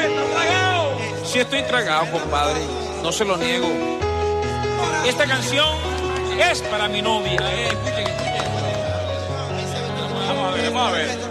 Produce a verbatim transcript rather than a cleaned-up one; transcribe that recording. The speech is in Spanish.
¿Estás tragado? Sí estoy tragado, compadre. No se lo niego. Esta canción es para mi novia. Eh. Escuchen, escuchen. Vamos a ver, vamos a ver.